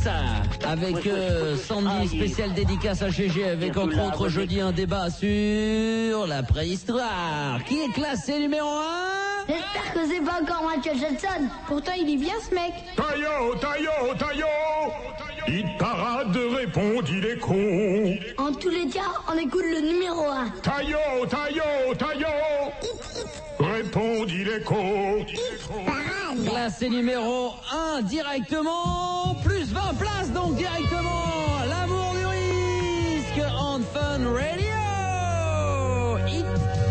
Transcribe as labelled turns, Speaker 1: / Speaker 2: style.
Speaker 1: avec Sandy, spéciale dédicace à GG, avec entre autres jeudi un débat sur la préhistoire. Qui est classé numéro 1?
Speaker 2: J'espère que c'est pas encore Michael Jackson. Pourtant, il est bien ce mec.
Speaker 3: Taillot, il parade, répondit les cons.
Speaker 2: En tous les cas, on écoute le numéro 1.
Speaker 3: Taillot, répondit les cons.
Speaker 1: Classé numéro 1 directement, plus 20 places donc directement. L'amour du risque on Fun Radio.